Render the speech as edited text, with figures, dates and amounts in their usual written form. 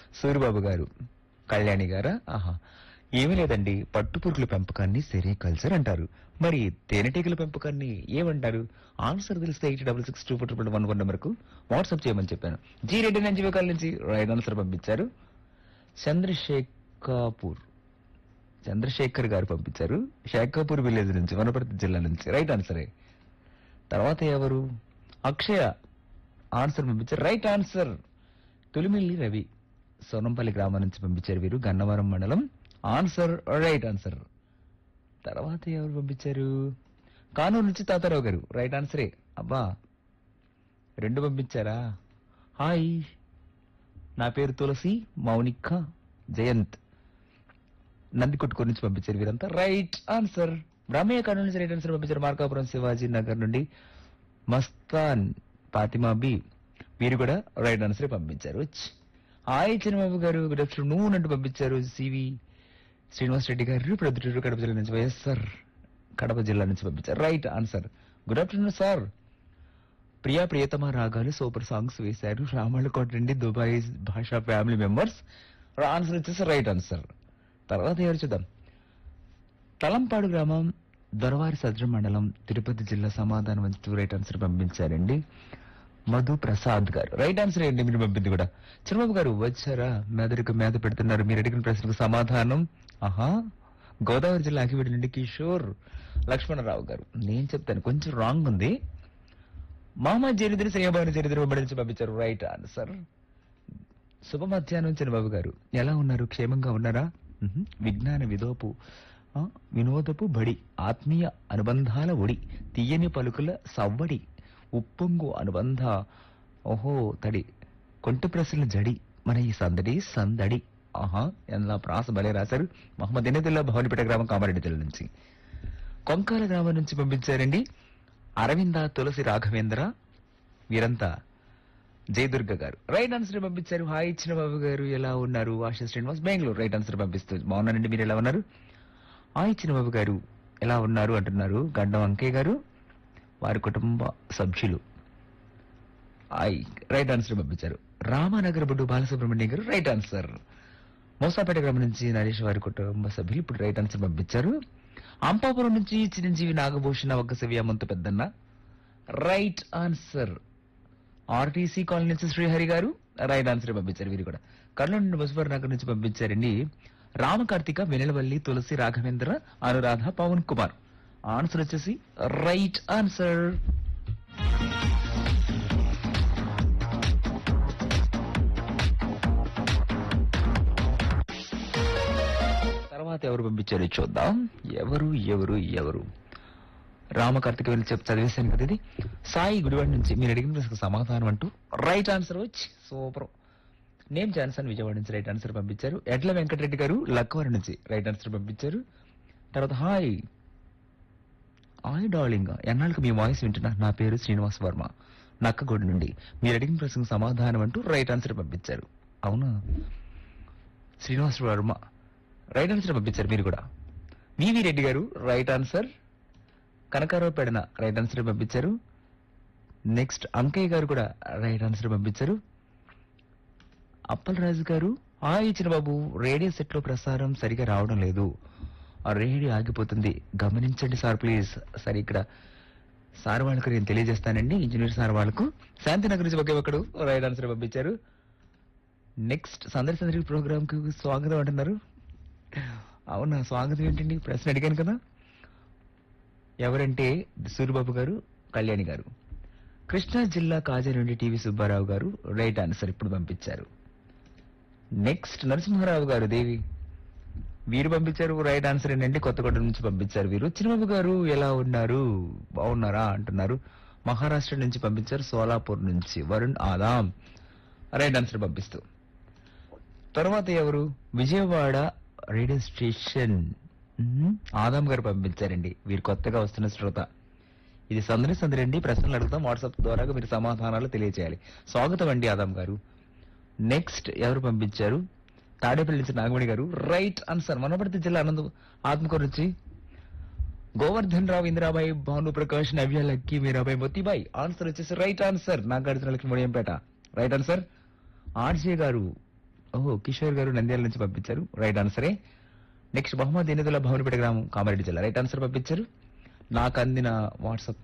సూరిబాబు గారు, కళ్యాణి గారా? ఆహా, ఏమీ లేదండి. పట్టుపురుగుల పెంపకాన్ని సెరికల్చర్ అంటారు. మరి తేనెటీగల పెంపకాన్ని ఏమంటారు? ఆన్సర్ తెలిస్తే 866241 నెంబర్కు వాట్సాప్ చేయమని చెప్పాను. జీ రెడ్డి నుంచి వికాల నుంచి రైట్ ఆన్సర్ పంపించారు. చంద్రశేఖాపూర్ చంద్రశేఖర్ గారు పంపించారు. శేఖాపూర్ విలేజ్ నుంచి, వనపర్తి జిల్లా నుంచి రైట్ ఆన్సరే. తర్వాత ఎవరు? అక్షయ ఆన్సర్ పంపించారు. Right answer. తులిమిల్లి రవి సోనంపల్లి గ్రామం నుంచి పంపించారు వీరు, గన్నవరం మండలం. Answer right answer. తర్వాత ఎవరు పంపించారు? కానూరు నుంచి తాతారావు గారు రైట్ ఆన్సరే. అబ్బా, రెండు పంపించారా? హాయ్, నా పేరు తులసి, మౌనిక, జయంత్ నందికొట్టుకూరు నుంచి పంపించారు వీరంతా రైట్ ఆన్సర్. బ్రహ్మయ్య కర్నూలు నుంచి రైట్ ఆన్సర్ పంపించారు. మార్కాపురం శివాజీ నగర్ నుండి మస్తాన్ ఫాతిమా బి వీరు కూడా రైట్ ఆన్సర్ పంపించారు. హాయ్ చిన్నబాబు గారు, గుడ్ ఆఫ్టర్నూన్ అంటూ పంపించారు. సివి శ్రీనివాస్ రెడ్డి గారు ప్రొద్దుటూరు కడప జిల్లా నుంచి, వైఎస్ఆర్ కడప జిల్లా నుంచి పంపించారు right answer. Good afternoon sir. Priya ప్రియతమ రాగాలు సూపర్ సాంగ్స్ వేశారు. రామళ్ళకోట నుండి దుబాయ్ భాషా ఫ్యామిలీ మెంబర్స్. ఆన్సర్ వచ్చేసి రైట్ ఆన్సర్. తర్వాత ఎవరు చూద్దాం. తలంపాడు గ్రామం, దొరవారి సద్రం మండలం, తిరుపతి జిల్లా సమాధానం అంటూ రైట్ ఆన్సర్ పంపించారండి. మధు ప్రసాద్ గారు రైట్ ఆన్సర్ ఏంటి మీరు పంపింది కూడా. చంద్రబాబు గారు వచ్చారా? మెదడుకు మేత పెడుతున్నారు. మీరు అడిగిన ప్రశ్నకు సమాధానం ఆహా, గోదావరి జిల్లా అకివిడి నుండి కిషోర్ లక్ష్మణరావు గారు. నేను చెప్తాను, కొంచెం రాంగ్ ఉంది. మహమ్మద్ జరీదుని శ్రేయభాని జరీదుని వెంబడించి పంపించారు రైట్ ఆన్సర్. శుభ మధ్యాహ్నం చంద్రబాబు గారు, ఎలా ఉన్నారు? క్షేమంగా ఉన్నారా? విజ్ఞాన వినోదపు బడి, ఆత్మీయ అనుబంధాల ఒడి, తీయని పలుకుల సవ్వడి, ఉప్పొంగు అనుబంధ ఓహో తడి, కొంటి ప్రశ్నల జడి, మన ఈ సందడి సందడి. ఆహా, ఎలా ప్రాస భలే రాశారు. మహమ్మద్ ఎనదుల్లా భవనిపేట గ్రామం, కామారెడ్డి జిల్లా నుంచి. కొంకాల గ్రామం నుంచి పంపించారండి అరవింద, తులసి, రాఘవేంద్ర వీరంతా. జయదుర్గ గారు రైట్ ఆన్సర్ పంపించారు. హాయ్ ఇచ్చిన బాబు గారు, ఎలా ఉన్నారు? ఆశా శ్రీనివాస్ బెంగళూరు రైట్ ఆన్సర్ పంపిస్తూ బాగున్నానండి. మీరు ఎలా ఉన్నారు? హాయ్ ఇచ్చిన బాబు గారు, ఎలా ఉన్నారు అంటున్నారు గడ్డం అంకే గారు, వారి కుటుంబ సభ్యులు. రైట్ ఆన్సర్ పంపించారు. రామానగర్ బుడ్డు బాలసుబ్రహ్మణ్యం గారు రైట్ ఆన్సర్. మోసాపేట గ్రామం నుంచి నరేష్ వారి కుటుంబ సభ్యులు ఇప్పుడు రైట్ ఆన్సర్ పంపించారు. అంపాపురం నుంచి చిరంజీవి, నాగభూషణ, ఒక్కసవి, అమంత పెద్దన్న రైట్ ఆన్సర్. ఆర్టీసీ కాలనీ నుంచి శ్రీహరి గారు రైట్ ఆన్సర్ పంపించారు వీరు కూడా. కర్నూలు నుండి ముజఫర్ నగర్ నుంచి పంపించారండి రామకార్తిక, వెనెలవల్లి, తులసి, రాఘవేంద్ర, అనురాధ, పవన్ కుమార్. ఆన్సర్ వచ్చేసి రైట్ ఆన్సర్. తర్వాత ఎవరు పంపించారు చూద్దాం. ఎవరు ఎవరు ఎవరు? రామకార్తిక వెళ్ళి చదివేశాను కదా ఇది. సాయి గుడివాడ నుంచి మీరు అడిగిన ప్రశ్నకు సమాధానం అంటూ రైట్ ఆన్సర్ వచ్చి సూపర్. నేమ్ జాన్సన్ విజయవాడ నుంచి రైట్ ఆన్సర్ పంపించారు. ఎడ్ల వెంకటరెడ్డి గారు లక్కవరం నుంచి రైట్ ఆన్సర్ పంపించారు. తర్వాత హాయ్ డార్లింగ్, ఎన్నాళ్ళకి మీ వాయిస్ వింటున్నా. నా పేరు శ్రీనివాస్ వర్మ, నక్కగూడ నుండి. మీరు అడిగిన ప్రశ్నకు సమాధానం అంటూ రైట్ ఆన్సర్ పంపించారు. అవునా, శ్రీనివాస్ వర్మ రైట్ ఆన్సర్ పంపించారు మీరు కూడా. వివి రెడ్డి గారు right answer. Kanakarao Pedana right answer పంపించారు. నెక్స్ట్ అంకయ్య గారు కూడా రైట్ ఆన్సర్ పంపించారు. అప్పల్ రాజు గారు హాయ్ ఇచ్చిన బాబు, రేడియో సెట్ లో ప్రసారం సరిగా రావడం లేదు, ఆ రేడియో ఆగిపోతుంది, గమనించండి సార్ ప్లీజ్. సరే, ఇక్కడ సార్ వాళ్ళకు నేను తెలియజేస్తానండి, ఇంజనీర్ సార్ వాళ్ళకు. శాంతినగర్ నుంచి ఒకే ఒకడు రైట్ ఆన్సర్ పంపించారు. నెక్స్ట్ సందడి సందడి ప్రోగ్రామ్ కు స్వాగతం అంటున్నారు. అవునా, స్వాగతం ఏంటండి? ప్రశ్న అడిగాను కదా. ఎవరంటే సూరిబాబు గారు, కళ్యాణి గారు. కృష్ణా జిల్లా కాజా నుండి టీవీ సుబ్బారావు గారు రైట్ ఆన్సర్ ఇప్పుడు పంపించారు. నెక్స్ట్ నరసింహారావు గారు, దేవి వీరు పంపించారు రైట్ ఆన్సర్ ఏంటంటే కొత్తగూడ నుంచి పంపించారు వీరు. చిన్నబాబు గారు ఎలా ఉన్నారు, బాగున్నారా అంటున్నారు. మహారాష్ట్ర నుంచి పంపించారు. సోలాపూర్ నుంచి వరుణ్ ఆదాం రైట్ ఆన్సర్ పంపిస్తూ. తర్వాత ఎవరు? విజయవాడ రేడియో స్టేషన్ ఆదాం గారు పంపించారండి. వీరు కొత్తగా వస్తున్న శ్రోత. ఇది సందడి అండి. ప్రశ్నలు అడుగుతాం, వాట్సాప్ ద్వారా మీరు సమాధానాలు తెలియజేయాలి. స్వాగతం అండి ఆదాం గారు. నెక్స్ట్ ఎవరు పంపించారు? తాడేపల్లి నుంచి నాగమణి గారు రైట్ ఆన్సర్. వనపర్తి జిల్లా ఆత్మకూరు నుంచి గోవర్ధన్ రావు, ఇందిరాబాయి, భానుప్రకాష్, నవ్య, లక్కీ, మీరాబాయి, మొత్తిబాయి. ఆన్సర్ వచ్చేసి right answer. Nagarjuna Lakshmi Madiyampeta right answer. RJ గారు ఓహో కిషోర్ గారు నంద్యాల నుంచి పంపించారు రైట్ ఆన్సరే. నెక్స్ట్ మహమ్మద్ ఎనిదుల్లా భవనపేట గ్రామం కామారెడ్డి జిల్లా రైట్ ఆన్సర్ పంపించారు. నాకు అందిన వాట్సాప్